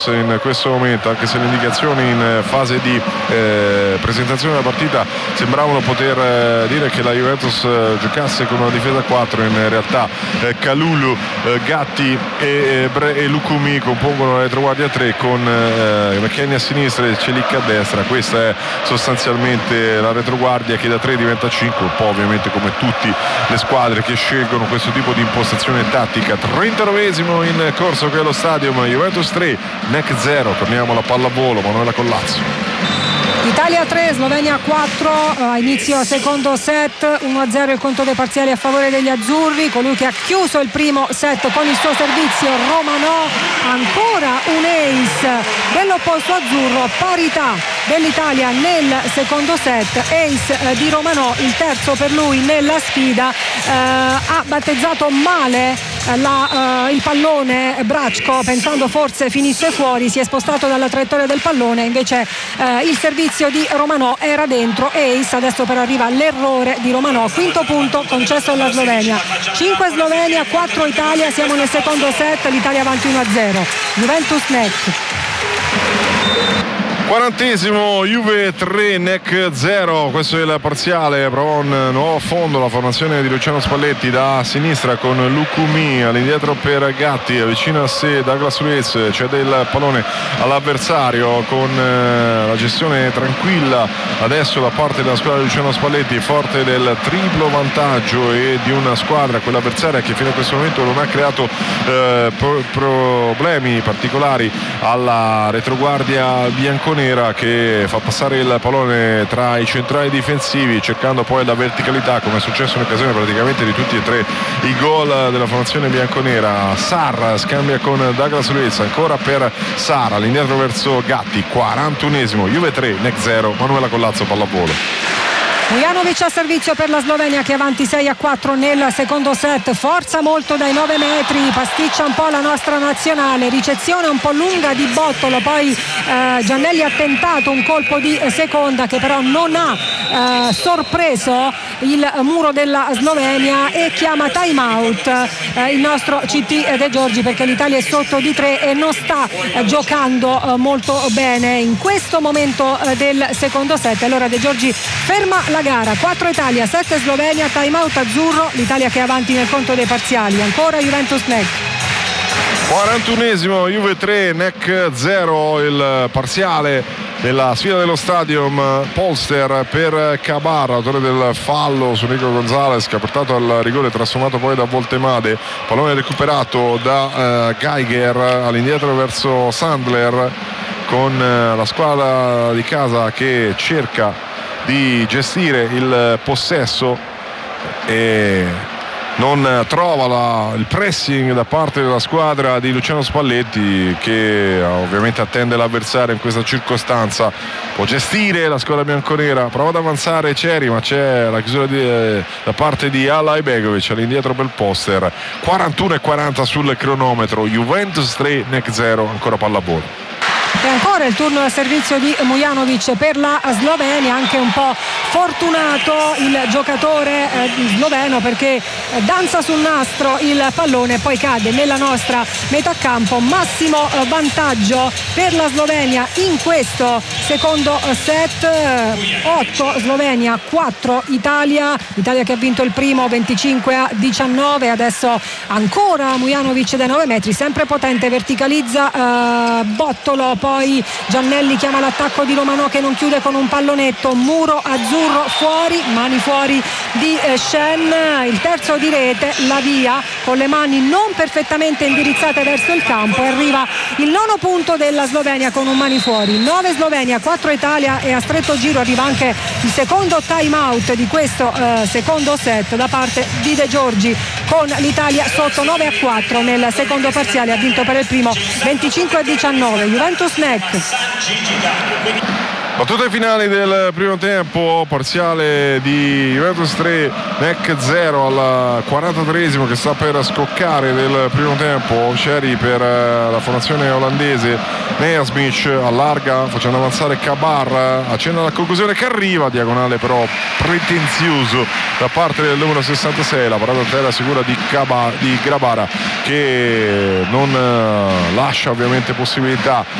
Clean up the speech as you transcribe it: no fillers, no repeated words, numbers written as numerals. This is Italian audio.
in questo momento, anche se le indicazioni in fase di presentazione della partita sembravano poter dire che la Juventus giocasse con una difesa a 4, in realtà Kalulu, Gatti e Lukumi compongono la retroguardia 3 con McKennie a sinistra e Celik a destra. Questa è sostanzialmente la retroguardia che da 3 diventa 5, un po' ovviamente come tutte le squadre che scelgono questo tipo di impostazione tattica. 39esimo in corso che è lo Stadium, Juventus 3 NEC 0, torniamo alla pallavolo, Manuela Collazzo. Italia 3, Slovenia 4, a inizio secondo set, 1-0 il conto dei parziali a favore degli azzurri. Colui che ha chiuso il primo set con il suo servizio, Romanò, ancora un ace dell'opposto azzurro, parità dell'Italia nel secondo set, ace di Romanò, il terzo per lui nella sfida. Ha battezzato male il pallone Bracco, pensando forse finisse fuori, si è spostato dalla traiettoria del pallone, invece il servizio di Romanò era dentro, ace. Adesso però arriva l'errore di Romanò, quinto punto concesso alla Slovenia. 5 Slovenia, 4 Italia, siamo nel secondo set, l'Italia avanti 1-0. Juventus NEC. 40esimo, Juve 3 NEC 0, questo è il parziale. Prova un nuovo affondo la formazione di Luciano Spalletti da sinistra con Lukumi, all'indietro per Gatti, vicino a sé Douglas Luiz, cede il pallone all'avversario con la gestione tranquilla adesso da parte della squadra di Luciano Spalletti, forte del triplo vantaggio e di una squadra, quella avversaria, che fino a questo momento non ha creato problemi particolari alla retroguardia bianconera, che fa passare il pallone tra i centrali difensivi cercando poi la verticalità, come è successo in occasione praticamente di tutti e tre i gol della formazione bianconera. Sarr scambia con Douglas Luiz, ancora per Sarr, all'indietro verso Gatti. 41esimo, Juve 3 NEC 0, Manuela Collazzo, pallavolo. Mujanovic a servizio per la Slovenia che è avanti 6-4 nel secondo set, forza molto dai 9 metri, pasticcia un po' la nostra nazionale, ricezione un po' lunga di Bottolo, poi Giannelli ha tentato un colpo di seconda che però non ha sorpreso il muro della Slovenia e chiama time out il nostro CT De Giorgi, perché l'Italia è sotto di 3 e non sta giocando molto bene in questo momento del secondo set. Allora De Giorgi ferma la gara, 4 Italia, 7 Slovenia, time out azzurro, l'Italia che è avanti nel conto dei parziali. Ancora Juventus NEC. 41esimo, Juve 3 NEC 0, il parziale della sfida dello Stadium. Polster per Cabarra, autore del fallo su Nico Gonzalez, che ha portato al rigore trasformato poi da Voltemade. Pallone recuperato da Geiger, all'indietro verso Sandler, con la squadra di casa che cerca di gestire il possesso e non trova il pressing da parte della squadra di Luciano Spalletti, che ovviamente attende l'avversario in questa circostanza. Può gestire la squadra bianconera, prova ad avanzare Ceri, ma c'è la chiusura da parte di Ala Begovic, all'indietro per Polster. 41-40 sul cronometro, Juventus 3 NEC 0, ancora pallavolo. E ancora il turno al servizio di Mujanovic per la Slovenia, anche un po' fortunato il giocatore sloveno, perché danza sul nastro il pallone e poi cade nella nostra metà campo. Massimo vantaggio per la Slovenia in questo secondo set, 8 Slovenia, 4 Italia che ha vinto il primo 25-19. Adesso ancora Mujanovic dai 9 metri, sempre potente, verticalizza Bottolo, poi Giannelli chiama l'attacco di Romanò che non chiude con un pallonetto, muro azzurro fuori, mani fuori di Shen, il terzo di rete, la via con le mani non perfettamente indirizzate verso il campo, e arriva il nono punto della Slovenia con un mani fuori. 9 Slovenia, 4 Italia, e a stretto giro arriva anche il secondo time out di questo secondo set da parte di De Giorgi, con l'Italia sotto 9-4 nel secondo parziale. Ha vinto per il primo 25-19. Juventus NEC. Battute finali del primo tempo, parziale di Juventus 3, NEC 0 al 43esimo, che sta per scoccare del primo tempo. Cherry per la formazione olandese, Neasmich allarga facendo avanzare Cabar, accenna la conclusione che arriva, diagonale però pretenzioso da parte del numero 66, la parata a terra sicura di Grabara, che non lascia ovviamente possibilità